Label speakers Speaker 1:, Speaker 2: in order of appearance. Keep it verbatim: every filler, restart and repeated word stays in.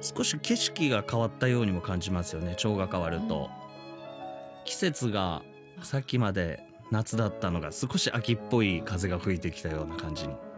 Speaker 1: 少し景色が変わったようにも感じますよね。蝶が変わると季節がさっきまで夏だったのが少し秋っぽい風が吹いてきたような感じに